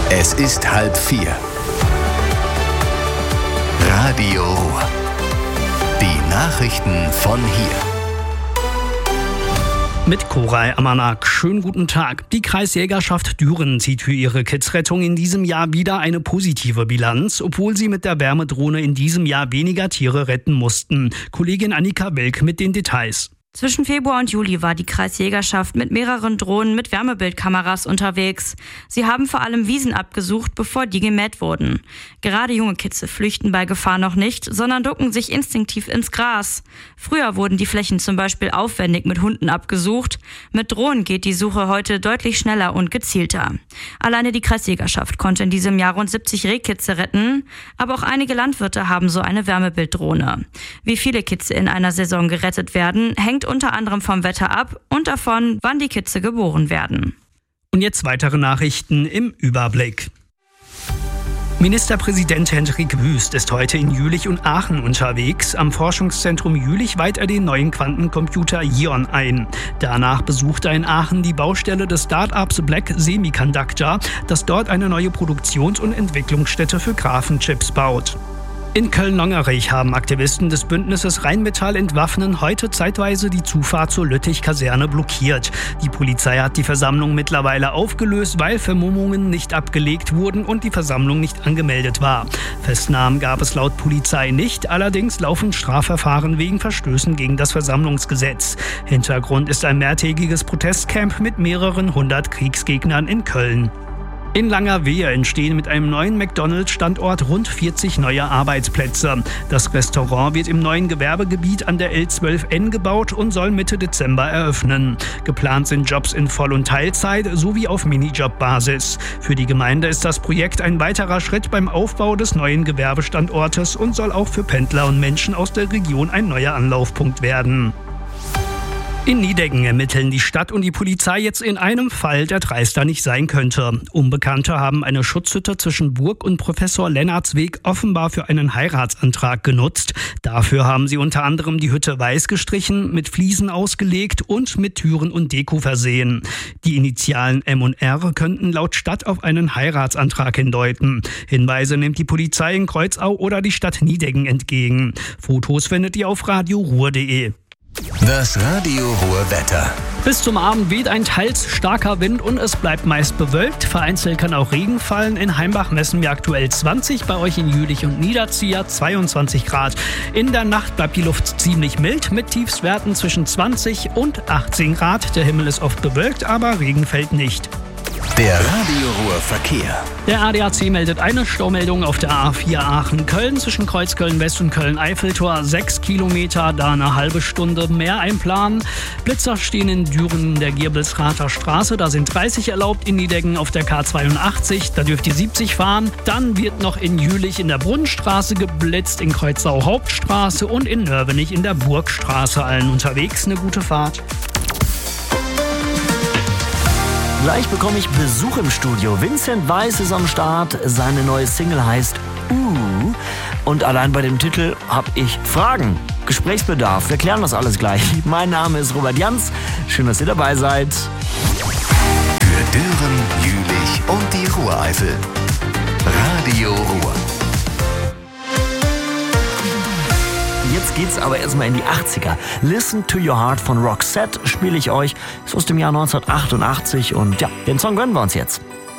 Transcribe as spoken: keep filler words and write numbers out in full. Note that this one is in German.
Es ist halb vier. Radio Ruhr. Die Nachrichten von hier. Mit Koray Amanak. Schönen guten Tag. Die Kreisjägerschaft Düren zieht für ihre Kidsrettung in diesem Jahr wieder eine positive Bilanz, obwohl sie mit der Wärmedrohne in diesem Jahr weniger Tiere retten mussten. Kollegin Annika Welk mit den Details. Zwischen Februar und Juli war die Kreisjägerschaft mit mehreren Drohnen mit Wärmebildkameras unterwegs. Sie haben vor allem Wiesen abgesucht, bevor die gemäht wurden. Gerade junge Kitze flüchten bei Gefahr noch nicht, sondern ducken sich instinktiv ins Gras. Früher wurden die Flächen zum Beispiel aufwendig mit Hunden abgesucht. Mit Drohnen geht die Suche heute deutlich schneller und gezielter. Alleine die Kreisjägerschaft konnte in diesem Jahr rund siebzig Rehkitze retten, aber auch einige Landwirte haben so eine Wärmebilddrohne. Wie viele Kitze in einer Saison gerettet werden, hängt unter anderem vom Wetter ab und davon, wann die Kitze geboren werden. Und jetzt weitere Nachrichten im Überblick. Ministerpräsident Hendrik Wüst ist heute in Jülich und Aachen unterwegs. Am Forschungszentrum Jülich weiht er den neuen Quantencomputer Ion ein. Danach besucht er in Aachen die Baustelle des Start-ups Black Semiconductor, das dort eine neue Produktions- und Entwicklungsstätte für Graphenchips baut. In Köln-Longerich haben Aktivisten des Bündnisses Rheinmetall entwaffnen heute zeitweise die Zufahrt zur Lüttich-Kaserne blockiert. Die Polizei hat die Versammlung mittlerweile aufgelöst, weil Vermummungen nicht abgelegt wurden und die Versammlung nicht angemeldet war. Festnahmen gab es laut Polizei nicht, allerdings laufen Strafverfahren wegen Verstößen gegen das Versammlungsgesetz. Hintergrund ist ein mehrtägiges Protestcamp mit mehreren hundert Kriegsgegnern in Köln. In Langerwehe entstehen mit einem neuen McDonalds-Standort rund vierzig neue Arbeitsplätze. Das Restaurant wird im neuen Gewerbegebiet an der L zwölf N gebaut und soll Mitte Dezember eröffnen. Geplant sind Jobs in Voll- und Teilzeit sowie auf Minijob-Basis. Für die Gemeinde ist das Projekt ein weiterer Schritt beim Aufbau des neuen Gewerbestandortes und soll auch für Pendler und Menschen aus der Region ein neuer Anlaufpunkt werden. In Nideggen ermitteln die Stadt und die Polizei jetzt in einem Fall, der dreister nicht sein könnte. Unbekannte haben eine Schutzhütte zwischen Burg und Professor Lennartsweg offenbar für einen Heiratsantrag genutzt. Dafür haben sie unter anderem die Hütte weiß gestrichen, mit Fliesen ausgelegt und mit Türen und Deko versehen. Die Initialen M und R könnten laut Stadt auf einen Heiratsantrag hindeuten. Hinweise nimmt die Polizei in Kreuzau oder die Stadt Nideggen entgegen. Fotos findet ihr auf radio ruhr punkt de. Das Radio Ruhr Wetter. Bis zum Abend weht ein teils starker Wind und es bleibt meist bewölkt. Vereinzelt kann auch Regen fallen. In Heimbach messen wir aktuell zwanzig, bei euch in Jülich und Niederzieher zweiundzwanzig Grad. In der Nacht bleibt die Luft ziemlich mild mit Tiefstwerten zwischen zwanzig und achtzehn Grad. Der Himmel ist oft bewölkt, aber Regen fällt nicht. Der Radio Ruhr Verkehr. Der A D A C meldet eine Staumeldung auf der A vier Aachen-Köln zwischen Kreuzköln-West und Köln-Eiffeltor. Sechs Kilometer, da eine halbe Stunde mehr einplanen. Blitzer stehen in Düren in der Girbelsrather Straße. Da sind dreißig erlaubt. In Nideggen auf der K zweiundachtzig. Da dürft ihr siebzig fahren. Dann wird noch in Jülich in der Brunnenstraße geblitzt, in Kreuzau Hauptstraße und in Nörvenich in der Burgstraße. Allen unterwegs eine gute Fahrt. Gleich bekomme ich Besuch im Studio. Vincent Weiss ist am Start. Seine neue Single heißt Uh. Und allein bei dem Titel habe ich Fragen. Gesprächsbedarf. Wir klären das alles gleich. Mein Name ist Robert Jans. Schön, dass ihr dabei seid. Für Düren, Jülich und die Ruhreifel. Radio Ruhr. Jetzt geht's aber erstmal in die achtziger. Listen to Your Heart von Roxette spiele ich euch. Ist aus dem Jahr neunzehnhundertachtundachtzig und ja, den Song gönnen wir uns jetzt.